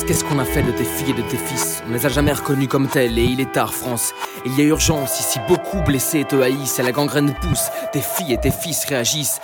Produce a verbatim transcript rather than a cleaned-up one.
qu'est-ce qu'on a fait de tes filles et de tes fils? On les a jamais reconnus comme tels et il est tard, France. Il y a urgence, ici beaucoup blessés te haïssent et la gangrène pousse. Tes filles et tes fils réagissent